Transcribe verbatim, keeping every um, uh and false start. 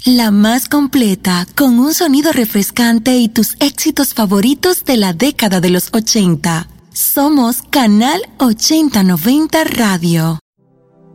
La más completa, con un sonido refrescante y tus éxitos favoritos de la década de los ochenta. Somos Canal ochenta noventa Radio.